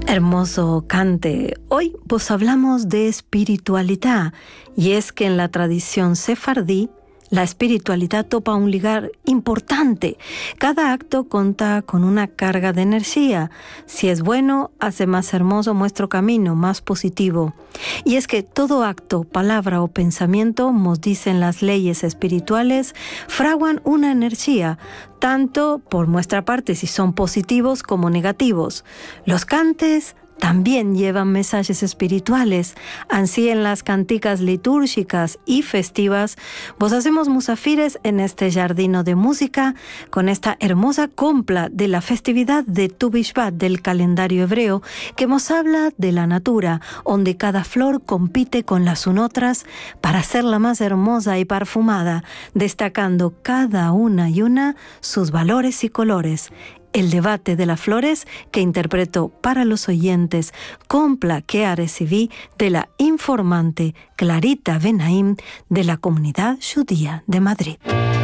Hermoso cante. Hoy vos hablamos de espiritualidad, y es que en la tradición sefardí la espiritualidad topa un lugar importante. Cada acto cuenta con una carga de energía. Si es bueno, hace más hermoso nuestro camino, más positivo. Y es que todo acto, palabra o pensamiento, nos dicen las leyes espirituales, fraguan una energía, tanto por nuestra parte si son positivos como negativos. Los cantes también llevan mensajes espirituales. Así en las canticas litúrgicas y festivas, vos hacemos musafires en este jardino de música con esta hermosa compla de la festividad de Tu Bishvat del calendario hebreo que nos habla de la natura, donde cada flor compite con las otras para hacerla más hermosa y perfumada, destacando cada una y una sus valores y colores. El debate de las flores que interpretó para los oyentes compla que recibí de la informante Clarita Benaim de la Comunidad Judía de Madrid.